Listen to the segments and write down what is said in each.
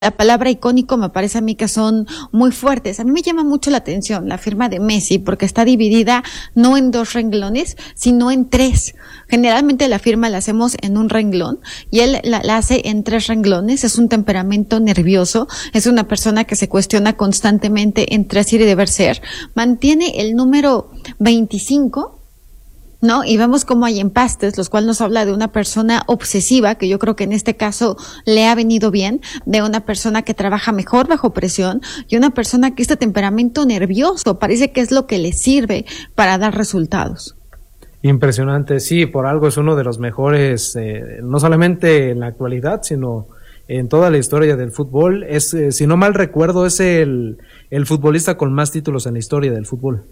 la palabra icónico me parece a mí que son muy fuertes. A mí me llama mucho la atención la firma de Messi porque está dividida no en 2 renglones, sino en 3. Generalmente la firma la hacemos en un renglón y él la hace en 3 renglones. Es un temperamento nervioso, es una persona que se cuestiona constantemente entre ser y deber ser. Mantiene el número 25, ¿no? Y vemos cómo hay empastes, los cuales nos habla de una persona obsesiva, que yo creo que en este caso le ha venido bien, de una persona que trabaja mejor bajo presión y una persona que este temperamento nervioso parece que es lo que le sirve para dar resultados. Impresionante, sí, por algo es uno de los mejores, no solamente en la actualidad, sino en toda la historia del fútbol. Es, si no mal recuerdo, es el futbolista con más títulos en la historia del fútbol.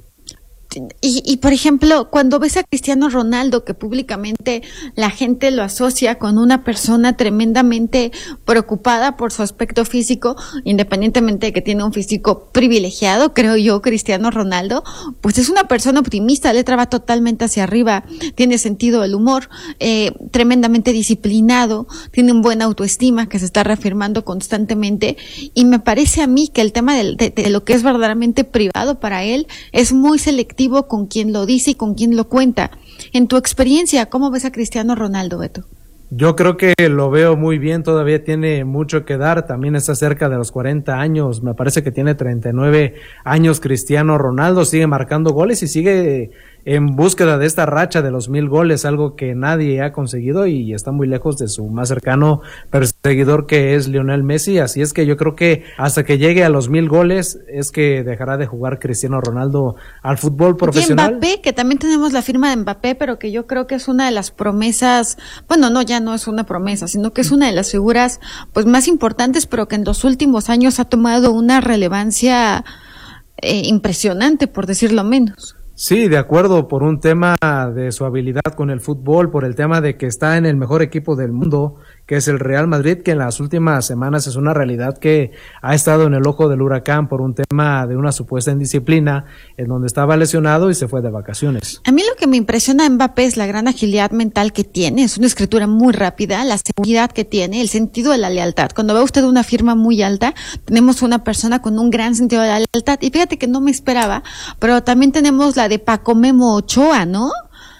Y por ejemplo, cuando ves a Cristiano Ronaldo, que públicamente la gente lo asocia con una persona tremendamente preocupada por su aspecto físico, independientemente de que tiene un físico privilegiado, creo yo, Cristiano Ronaldo, pues es una persona optimista, letra va totalmente hacia arriba, tiene sentido del humor, tremendamente disciplinado, tiene un buena autoestima que se está reafirmando constantemente, y me parece a mí que el tema de lo que es verdaderamente privado para él es muy selectivo con quien lo dice y con quien lo cuenta. En tu experiencia, ¿cómo ves a Cristiano Ronaldo, Beto? Yo creo que lo veo muy bien, todavía tiene mucho que dar, también está cerca de los 40 años, me parece que tiene 39 años Cristiano Ronaldo, sigue marcando goles y sigue en búsqueda de esta racha de los 1000 goles, algo que nadie ha conseguido y está muy lejos de su más cercano perseguidor, que es Lionel Messi. Así es que yo creo que hasta que llegue a los 1000 goles es que dejará de jugar Cristiano Ronaldo al fútbol profesional. Y Mbappé, que también tenemos la firma de Mbappé, pero que yo creo que es una de las promesas, bueno, no, ya no es una promesa, sino que es una de las figuras pues más importantes, pero que en los últimos años ha tomado una relevancia impresionante, por decirlo menos. Sí, de acuerdo, por un tema de su habilidad con el fútbol, por el tema de que está en el mejor equipo del mundo, que es el Real Madrid, que en las últimas semanas es una realidad que ha estado en el ojo del huracán por un tema de una supuesta indisciplina, en donde estaba lesionado y se fue de vacaciones. A mí lo que me impresiona a Mbappé es la gran agilidad mental que tiene, es una escritura muy rápida, la seguridad que tiene, el sentido de la lealtad. Cuando ve usted una firma muy alta, tenemos una persona con un gran sentido de la lealtad, y fíjate que no me esperaba, pero también tenemos la de Paco Memo Ochoa, ¿no?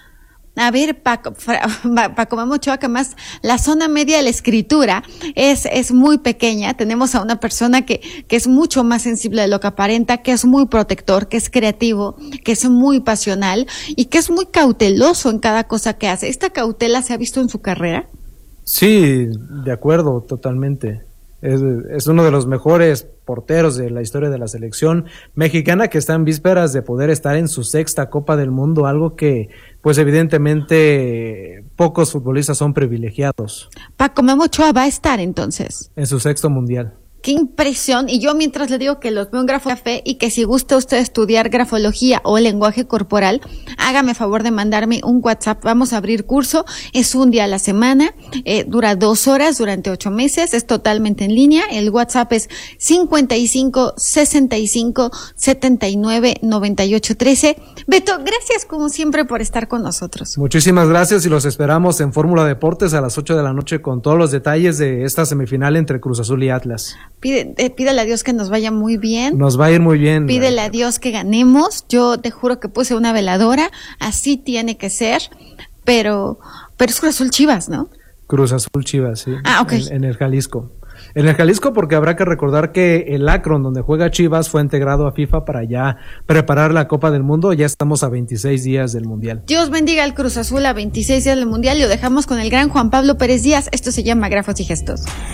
A ver, Paco Memo Ochoa, que más la zona media de la escritura es muy pequeña. Tenemos a una persona que es mucho más sensible de lo que aparenta, que es muy protector, que es creativo, que es muy pasional y que es muy cauteloso en cada cosa que hace. ¿Esta cautela se ha visto en su carrera? Sí, de acuerdo, totalmente. Es uno de los mejores porteros de la historia de la selección mexicana, que está en vísperas de poder estar en su 6ª Copa del Mundo, algo que pues evidentemente pocos futbolistas son privilegiados. Paco Memo Ochoa va a estar entonces en su 6º mundial. ¡Qué impresión! Y yo mientras le digo que los veo en Grafocafé y que si gusta usted estudiar grafología o lenguaje corporal, hágame favor de mandarme un WhatsApp. Vamos a abrir curso, es un día a la semana, dura 2 horas durante 8 meses, es totalmente en línea. El WhatsApp es 55 65 79 98 13. Beto, gracias como siempre por estar con nosotros. Muchísimas gracias y los esperamos en Fórmula Deportes a las 8 de la noche con todos los detalles de esta semifinal entre Cruz Azul y Atlas. Pídele a Dios que nos vaya muy bien. Nos va a ir muy bien. Pídele a Dios que ganemos. Yo te juro que puse una veladora. Así tiene que ser. Pero es Cruz Azul Chivas, ¿no? Cruz Azul Chivas, sí. Ah, ok. En el Jalisco. En el Jalisco, porque habrá que recordar que el Akron, donde juega Chivas, fue integrado a FIFA para ya preparar la Copa del Mundo. Ya estamos a 26 días del Mundial. Dios bendiga al Cruz Azul a 26 días del Mundial. Y lo dejamos con el gran Juan Pablo Pérez Díaz. Esto se llama Grafos y Gestos.